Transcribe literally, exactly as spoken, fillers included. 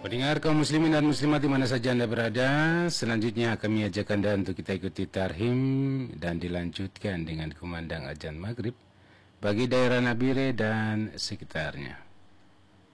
Pendengar kaum muslimin dan muslimat di mana saja Anda berada, selanjutnya kami ajak Anda untuk kita ikuti tarhim dan dilanjutkan dengan kumandang azan maghrib bagi daerah Nabire dan sekitarnya.